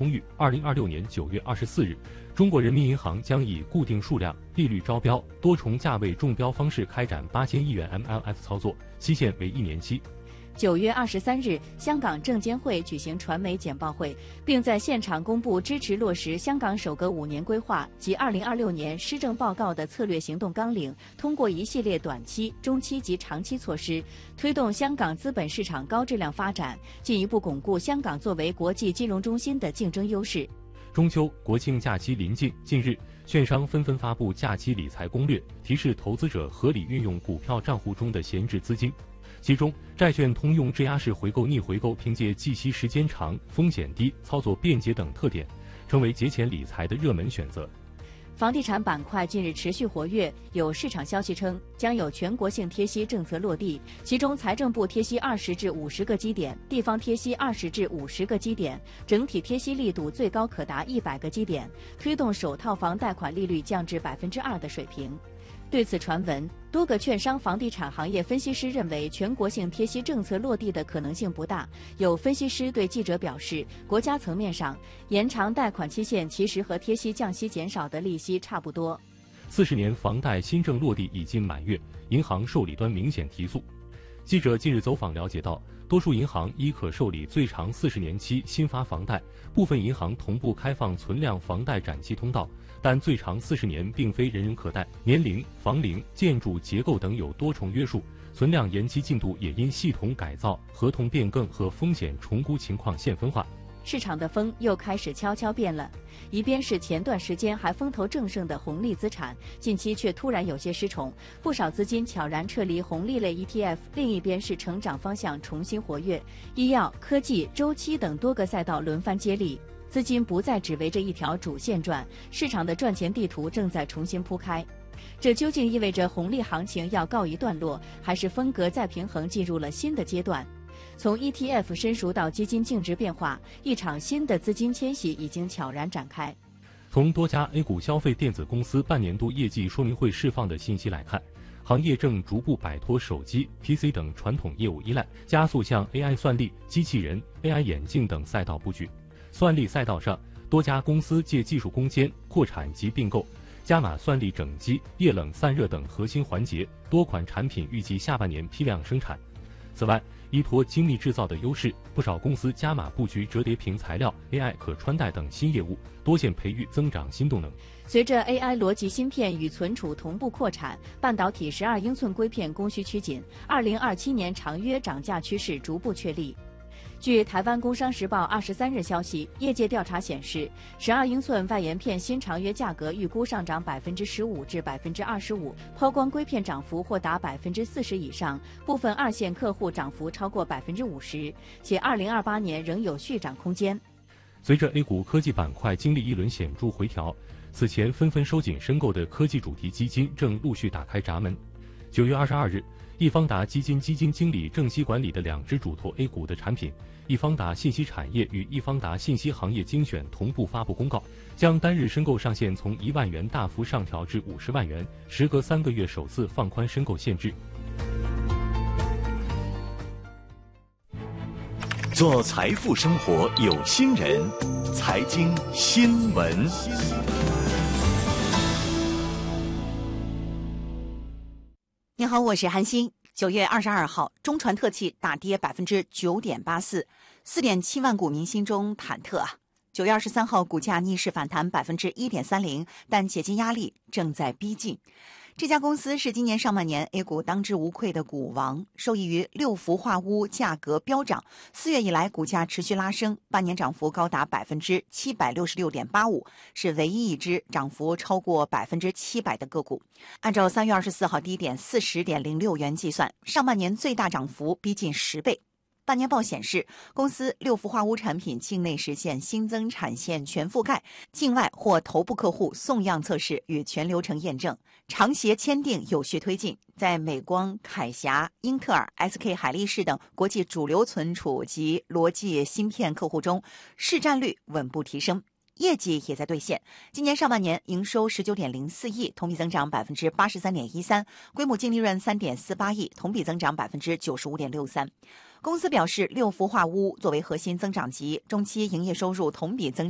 充裕。2026年9月24日，中国人民银行将以固定数量、利率招标、多重价位中标方式开展8000亿元 MLF 操作，期限为1年期。 9月23日，香港证监会举行传媒简报会，并在现场公布支持落实香港首个5年规划及2026年施政报告的策略行动纲领，通过一系列短期、中期及长期措施，推动香港资本市场高质量发展，进一步巩固香港作为国际金融中心的竞争优势。 中秋、国庆假期临近，近日，券商纷纷发布假期理财攻略，提示投资者合理运用股票账户中的闲置资金。其中，债券通用质押式回购逆回购凭借计息时间长、风险低、操作便捷等特点，成为节前理财的热门选择。 房地产板块近日持续活跃，有市场消息称将有全国性贴息政策落地，其中财政部贴息20至50个基点，地方贴息20至50个基点，整体贴息力度最高可达100个基点，推动首套房贷款利率降至2%的水平。对此传闻，多个券商、房地产行业分析师认为全国性贴息政策落地的可能性不大。有分析师对记者表示，国家层面上延长贷款期限其实和贴息降息减少的利息差不多。 40年房贷新政落地已近满月，银行受理端明显提速。记者近日走访了解到，多数银行依可受理最长40年期新发房贷，部分银行同步开放存量房贷展期通道，但最长40年并非人人可贷，年龄、房龄、建筑结构等有多重约束，存量延期进度也因系统改造、合同变更和风险重估情况现分化。 市场的风又开始悄悄变了，一边是前段时间还风头正盛的红利资产，近期却突然有些失宠，不少资金悄然撤离红利类 ETF； 另一边是成长方向重新活跃，医药、科技、周期等多个赛道轮番接力，资金不再只围着一条主线转，市场的赚钱地图正在重新铺开。这究竟意味着红利行情要告一段落，还是风格再平衡进入了新的阶段？从 ETF 申赎到基金净值变化，一场新的资金迁徙已经悄然展开。 从多家 A 股消费电子公司半年度业绩说明会释放的信息来看，行业正逐步摆脱手机、PC 等传统业务依赖，加速向 AI 算力、机器人、AI 眼镜等赛道布局。算力赛道上，多家公司借技术攻坚、扩产及并购，加码算力整机、液冷散热等核心环节，多款产品预计下半年批量生产。此外，依托精密制造的优势，不少公司加码布局折叠屏材料、AI 可穿戴等新业务，多线培育增长新动能。 随着 AI 逻辑芯片与存储同步扩产，半导体12英寸硅片供需趋紧，2027年长约涨价趋势逐步确立。据台湾工商时报23日消息，业界调查显示，12英寸外延片新长约价格预估上涨15%至25%，抛光硅片涨幅或达40%以上，部分二线客户涨幅超过50%，且2028年仍有续涨空间。 随着 A 股科技板块经历一轮显著回调，此前纷纷收紧申购的科技主题基金正陆续打开闸门。9月22日，易方达基金基金经理郑熙管理的2只主投 A 股的产品，易方达信息产业与易方达信息行业精选同步发布公告，将单日申购上限从1万元大幅上调至50万元，时隔3个月首次放宽申购限制。 做财富生活有心人，财经新闻。 你好，我是韩欣。9月22号，中传特气大跌9.84%，4.7万股民心中忐忑啊。9月23号，股价逆势反弹1.30%，但解禁压力正在逼近。这家公司是今年上半年 A 股当之无愧的股王，受益于六氟化钨价格飙涨，4月以来股价持续拉升，半年涨幅高达766.85%，是唯一一只涨幅超过700%的个股。按照3月24号低点40.06元计算，上半年最大涨幅逼近10倍。半年报显示，公司六氟化钨产品境内实现新增产线全覆盖，境外或头部客户送样测试与全流程验证，长协签订有序推进，在美光、凯霞、英特尔、SK 海力士等国际主流存储及逻辑芯片客户中，市占率稳步提升。业绩也在兑现，今年上半年营收19.04亿，同比增长83.13%，规模净利润3.48亿，同比增长95.63%。公司表示，六氟化钨作为核心增长极，中期营业收入同比增